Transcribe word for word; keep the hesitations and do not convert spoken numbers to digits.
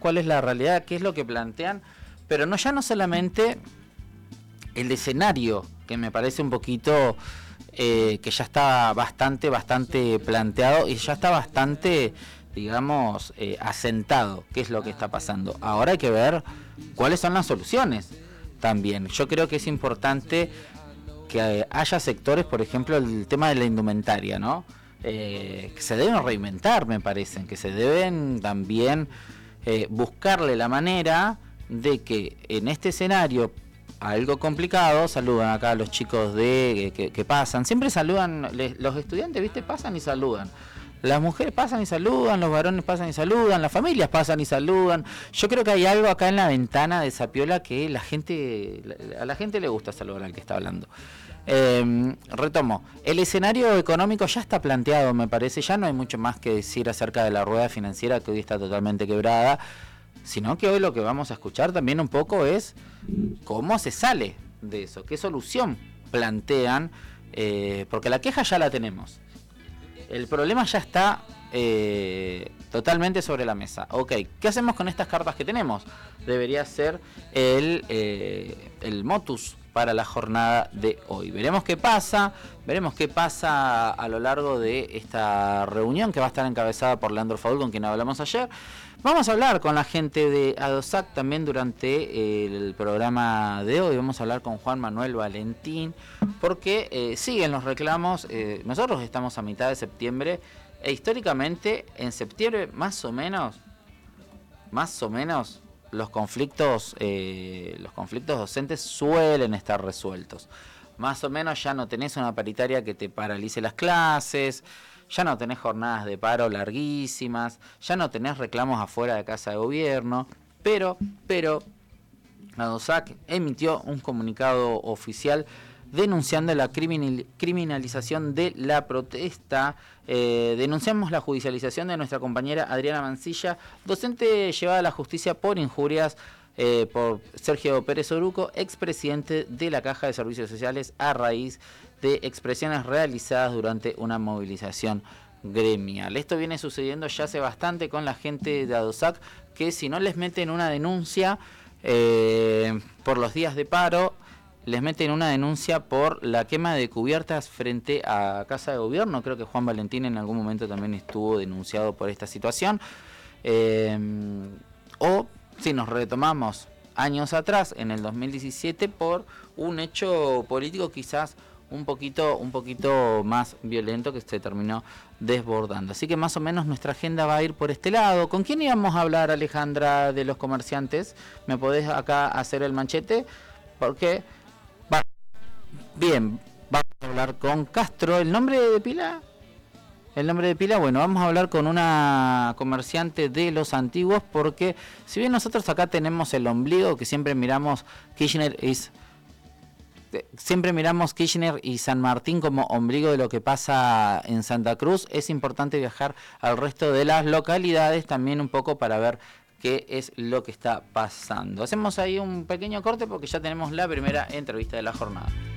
cuál es la realidad, qué es lo que plantean, pero no ya no solamente el escenario, que me parece un poquito eh, que ya está bastante, bastante planteado y ya está bastante, digamos, eh, asentado qué es lo que está pasando. Ahora hay que ver cuáles son las soluciones también. Yo creo que es importante que haya sectores, por ejemplo, el tema de la indumentaria, ¿no? Eh, que se deben reinventar, me parece, que se deben también eh, buscarle la manera de que en este escenario algo complicado, saludan acá a los chicos de que, que pasan, siempre saludan, les, los estudiantes, viste, pasan y saludan. Las mujeres pasan y saludan, los varones pasan y saludan, las familias pasan y saludan. Yo creo que hay algo acá en la ventana de Zapiola que la gente, a la gente le gusta saludar al que está hablando. Eh, retomo, el escenario económico ya está planteado, me parece, ya no hay mucho más que decir acerca de la rueda financiera que hoy está totalmente quebrada, sino que hoy lo que vamos a escuchar también un poco es cómo se sale de eso, qué solución plantean, eh, porque la queja ya la tenemos. El problema ya está eh, totalmente sobre la mesa. Ok, ¿qué hacemos con estas cartas que tenemos? Debería ser el, eh, el motus para la jornada de hoy. Veremos qué pasa, veremos qué pasa a lo largo de esta reunión que va a estar encabezada por Leandro Faul, con quien hablamos ayer. Vamos a hablar con la gente de ADOSAC también durante el programa de hoy. Vamos a hablar con Juan Manuel Valentín, porque eh, siguen los reclamos. Eh, nosotros estamos a mitad de septiembre e históricamente en septiembre más o menos, más o menos, los conflictos, eh, los conflictos docentes suelen estar resueltos. Más o menos ya no tenés una paritaria que te paralice las clases, ya no tenés jornadas de paro larguísimas, ya no tenés reclamos afuera de casa de gobierno, pero, pero, ADOSAC emitió un comunicado oficial denunciando la criminal, criminalización de la protesta. Eh, denunciamos la judicialización de nuestra compañera Adriana Mancilla, docente llevada a la justicia por injurias eh, por Sergio Pérez Oruco, expresidente de la Caja de Servicios Sociales, a raíz de expresiones realizadas durante una movilización gremial. Esto viene sucediendo ya hace bastante con la gente de ADOSAC, que si no les meten una denuncia eh, por los días de paro, les meten una denuncia por la quema de cubiertas frente a Casa de Gobierno. Creo que Juan Valentín en algún momento también estuvo denunciado por esta situación. Eh, o si nos retomamos años atrás, en el dos mil diecisiete, por un hecho político quizás un poquito, un poquito más violento que se terminó desbordando. Así que más o menos nuestra agenda va a ir por este lado. ¿Con quién íbamos a hablar, Alejandra, de los comerciantes? ¿Me podés acá hacer el manchete? Porque... Bien, vamos a hablar con Castro. ¿El nombre de pila? El nombre de pila, bueno, vamos a hablar con una comerciante de Los Antiguos, porque si bien nosotros acá tenemos el ombligo, que siempre miramos Kirchner is, siempre miramos Kirchner y San Martín como ombligo de lo que pasa en Santa Cruz, es importante viajar al resto de las localidades también un poco para ver qué es lo que está pasando. Hacemos ahí un pequeño corte porque ya tenemos la primera entrevista de la jornada.